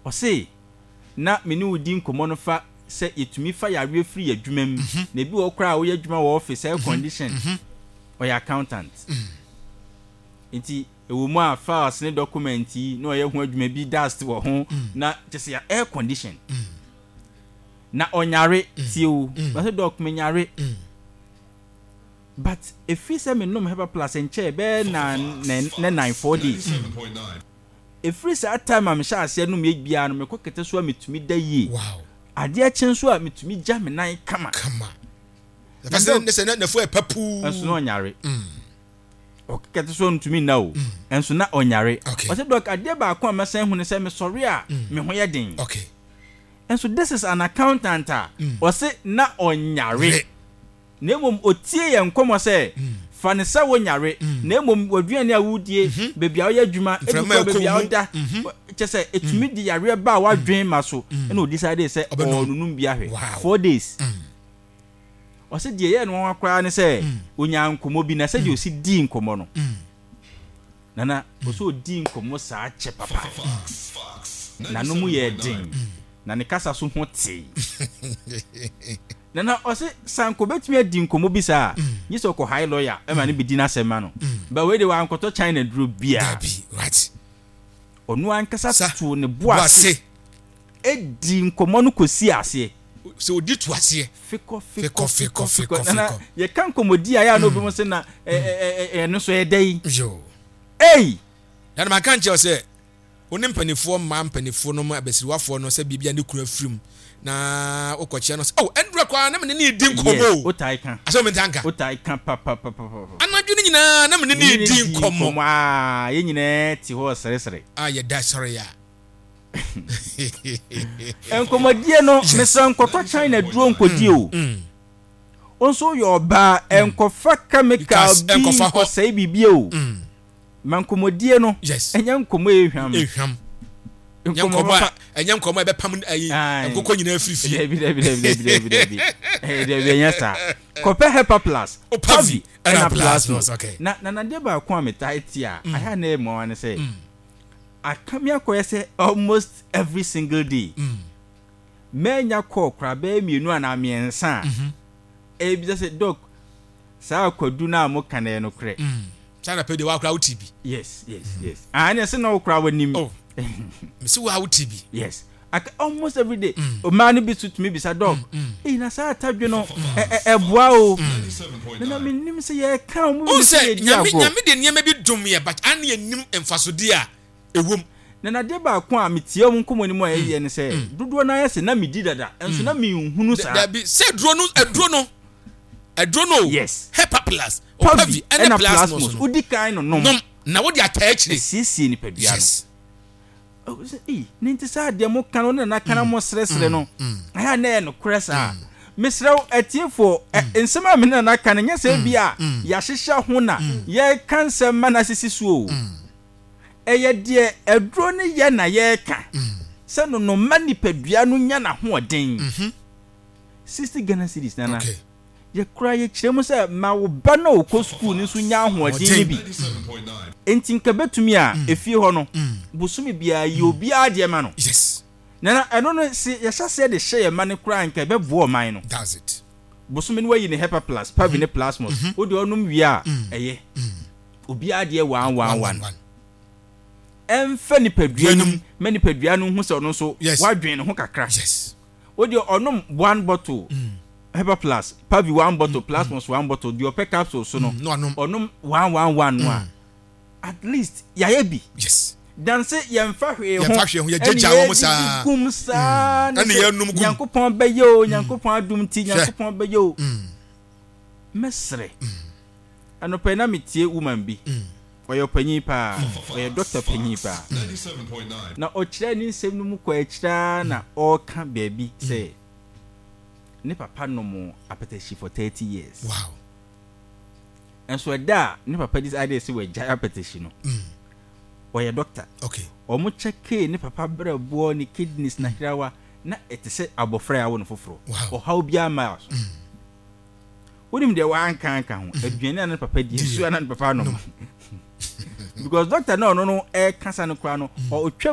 ɔse na me ne wodi nkomo no fa sɛ yɛtumi fa yare free adwuma mu na bi wɔ kora a woyɛ adwuma wɔ office air condition ɔyɛ accountant nti ewo mu a files ne document yi na ɔyɛ ho adwuma bi dust wɔ ho na kyɛ air condition na ɔnyare tiew ba sɛ document nyare but if we say me nom Herbal Plus enche be na 94 days if we say time am sha ase no me bia no me kokete so ametumi da yie wow ade a chen so ametumi gya me nan kama the person say na fu epapu enso no nyare okete so ntumi na o enso na onyare o say doc ade ba ko amasan hu ne say me sorry a me ho ye den okay and so this is an accountant o say na onyare na mom otie ye nkomo say fa ne sa wonyare na mom waduane a wudie bebi a oya dwuma eduko bebi a oda che say etumi di yare ba wadwen ma so na o decide say onunum bia hwe 4 days o se die ye no akwa ne say onya nkomo bi na say o si di nkomo no nana o so di nkomo sa che papa na no mu ye din na ne kasa so ho te nana o se sanko betumi adi nkomo bi sa yi so ko high lawyer e ma ne bi di na sema no ba we de wa ankoto China duro bia right onu an kasa to ne boase edi nkomo no kosi ase so odi to ase fiko nana ye kan komodi aya no bi mo se na no so e dai yo na ma kan che se oni mpanifo ma mpanifo no ma abesiriwafo no se bibia ne kura firim na okochia no oh endura kwa na me ne di nkomo otai kan aso me tanka otai kan papa anadwu ni nyina na me ne di nkomo ye nyina ti ho sere ye da sorry ya enkomodie no me san koto China duro nkodi o onso yo ba enkofa chemical bi ko sai bibie o mankomodie no enya nkomo ehwam Enyam komo ebe pam nkoko nyina afirifi Debi enya sa kope Herbal Plus Pavi and Plus okay na de ba ko ametaiti a aya na e mo wan say akamia ko say almost every single day menya ko kra ba mienu ana miensa e bi say doc sa akwadu na mo kane no kre China pay de wa kra utibi yes anya se no kra wanim Mr. Wautibi. Yes. Almost every day. O man be to me be sa dog. Na sa tadwe no eboa o. Na me nim se ye kan mu se nyame de niam bi dum ye but an ye nim emfasode a ewom. Na de ba ko a metie mu nkomo mu aye ne se dodo na yese na me di dada. Enso na me nhunu sa. Da bi se edro no. Yes. Herbal Plus. Pavi and Plus. Udi kan no nom. Na wo di ataachi. Sisi ni pedua no. Yes. Oh, ninti sa de mo kan na kana mo sresre no aya na no kresa misrew atiefo ensema me na kan nya se bia ya hihya ho na ye kansa mana sisisuo eye de edro ne ye na ye ka se no mani padua no nya na ho oden 60 Ghana cedis na ye kura ye kiremu se ma wo ba na okọ school ni so nya ho oden ni bi enti nka betumi a efie ho no busumi bia ye obi ade ma no yes na eno no se ye hya se de hye ye ma ne kura nka be bo man no does it busumi no yi ne Herbal Plus Pavi ne plasmos o de onum wi a eye obi ade 111 emfa ni padua num mani padua no hu se ono so wadwen ne ho kakra yes o de onum 1 bottle Herbal Plus Pavi 1 bottle plasmos 1 bottle the opec capsule so no onum 111 no at least yayebi yes dan se yemfa hwe ho ye jeja wo musa kum sa na ye num gum Yankopon be yo Yankopon adum ti Yankopon be yo mesre anope na metie woman bi oyo panyi pa oyo doctor panyi pa 97.9 na o kire ni nsem no mu kwa akira na o ka baby say ne papa no mo apetition for 30 years wow and so da ne papa this idea say we jaya petition no oye doctor okay omo check ne papa brabo ni kidneys na hirawa na etese abofra ya won foforo o how bia miles wonim de wan kan ho aduane na papa di su na papa no because doctor no e kasa no kwa no o